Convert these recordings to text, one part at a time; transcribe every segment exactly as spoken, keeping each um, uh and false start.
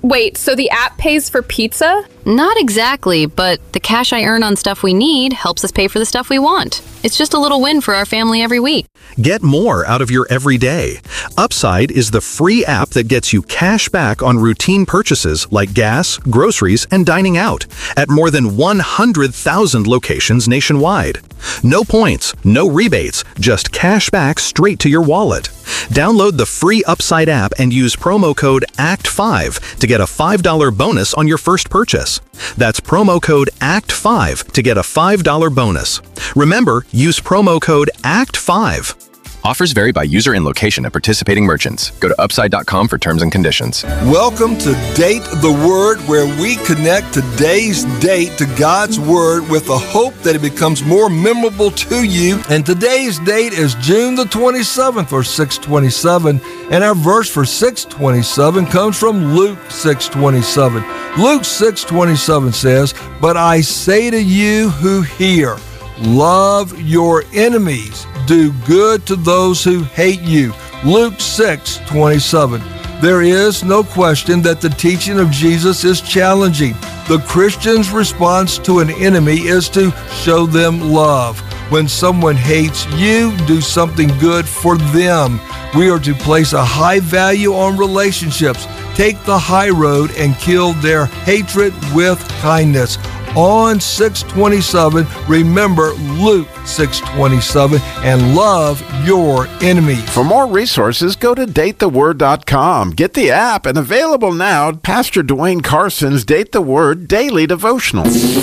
Wait, so the app pays for pizza? Not exactly, but the cash I earn on stuff we need helps us pay for the stuff we want. It's just a little win for our family every week. Get more out of your everyday. Upside is the free app that gets you cash back on routine purchases like gas, groceries, and dining out at more than one hundred thousand locations nationwide. No points, no rebates, just cash back straight to your wallet. Download the free Upside app and use promo code A C T five to get a five dollar bonus on your first purchase. That's promo code A C T five to get a five dollar bonus. Remember, use promo code A C T five. Offers vary by user and location at participating merchants. Go to upside dot com for terms and conditions. Welcome to Date the Word, where we connect today's date to God's Word with the hope that it becomes more memorable to you. And today's date is June the twenty-seventh, or six twenty-seven. And our verse for six twenty-seven comes from Luke six twenty-seven. Luke six twenty-seven says, "But I say to you who hear, love your enemies. Do good to those who hate you." Luke six twenty-seven. There is no question that the teaching of Jesus is challenging. The Christian's response to an enemy is to show them love. When someone hates you, do something good for them. We are to place a high value on relationships. Take the high road and kill their hatred with kindness. On six twenty-seven, remember Luke six twenty-seven and love your enemy. For more resources, go to date the word dot com. Get the app, and available now, Pastor Dwayne Carson's Date the Word Daily Devotional.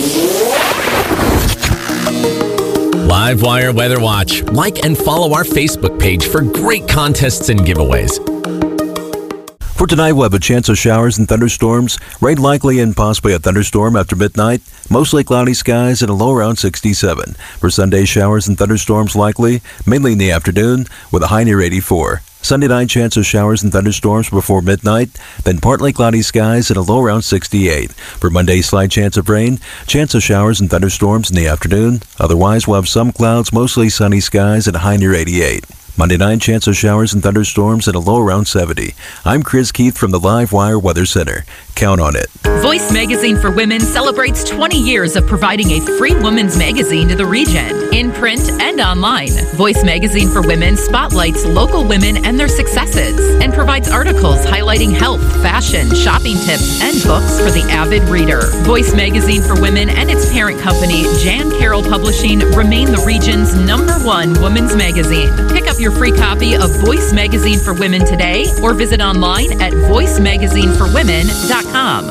Livewire Weather Watch. Like and follow our Facebook page for great contests and giveaways. For tonight, we'll have a chance of showers and thunderstorms. Rain likely and possibly a thunderstorm after midnight. Mostly cloudy skies and a low around sixty-seven. For Sunday, showers and thunderstorms likely, mainly in the afternoon, with a high near eighty-four. Sunday night, chance of showers and thunderstorms before midnight, then partly cloudy skies and a low around sixty-eight. For Monday, slight chance of rain, chance of showers and thunderstorms in the afternoon. Otherwise, we'll have some clouds, mostly sunny skies and a high near eighty-eight. Monday night, chance of showers and thunderstorms at a low around seventy. I'm Chris Keith from the Livewire Weather Center. Count on it. Voice Magazine for Women celebrates twenty years of providing a free women's magazine to the region, in print and online. Voice Magazine for Women spotlights local women and their successes and provides articles highlighting health, fashion, shopping tips, and books for the avid reader. Voice Magazine for Women and its parent company, Jan Carroll Publishing, remain the region's number one women's magazine. Pick up your free copy of Voice Magazine for Women today, or visit online at voice magazine for women dot com.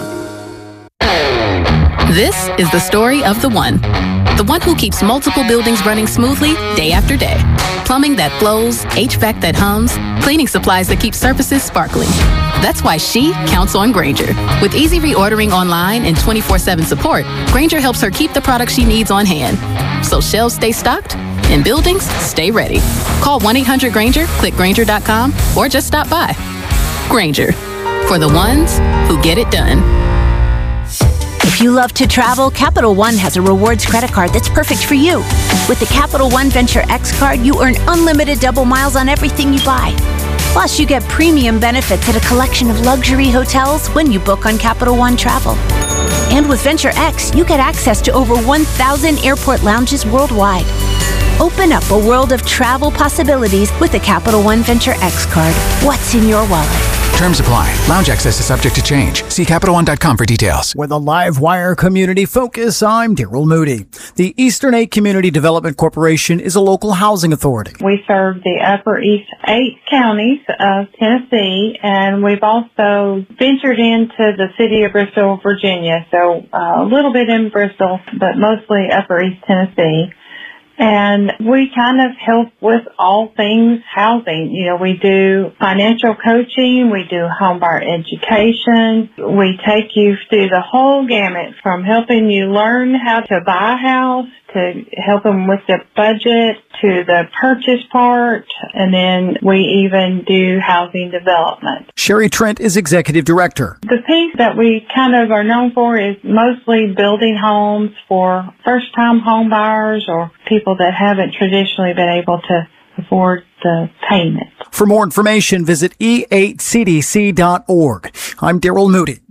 This is the story of the one. The one who keeps multiple buildings running smoothly day after day. Plumbing that flows, H V A C that hums, cleaning supplies that keep surfaces sparkling. That's why she counts on Grainger. With easy reordering online and twenty-four seven support, Grainger helps her keep the products she needs on hand. So shelves stay stocked and buildings stay ready. Call one eight hundred Grainger, click Grainger dot com, or just stop by. Grainger, for the ones who get it done. If you love to travel, Capital One has a rewards credit card that's perfect for you. With the Capital One Venture X card, you earn unlimited double miles on everything you buy. Plus, you get premium benefits at a collection of luxury hotels when you book on Capital One Travel. And with Venture X, you get access to over one thousand airport lounges worldwide. Open up a world of travel possibilities with the Capital One Venture X card. What's in your wallet? Terms apply. Lounge access is subject to change. See Capital One dot com for details. With a Livewire Community Focus, I'm Daryl Moody. The Eastern eight Community Development Corporation is a local housing authority. We serve the upper east eight counties of Tennessee, and we've also ventured into the city of Bristol, Virginia. So uh, a little bit in Bristol, but mostly upper east Tennessee. And we kind of help with all things housing. You know, we do financial coaching, we do homebuyer education, we take you through the whole gamut from helping you learn how to buy a house, to help them with the budget, to the purchase part, and then we even do housing development. Sherry Trent is Executive Director. The piece that we kind of are known for is mostly building homes for first-time home buyers or people that haven't traditionally been able to afford the payment. For more information, visit e eight c d c dot org. I'm Daryl Moody.